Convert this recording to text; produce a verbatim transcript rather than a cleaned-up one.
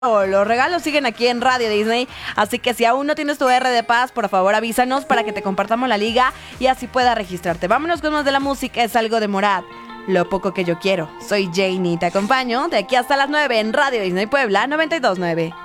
Los regalos siguen aquí en Radio Disney, así que si aún no tienes tu R de Paz, por favor avísanos para que te compartamos la liga y así puedas registrarte. Vámonos con más de la música, es algo de Morat, Lo poco que yo quiero. Soy Janie, te acompaño de aquí hasta las nueve en Radio Disney Puebla noventa y dos punto nueve.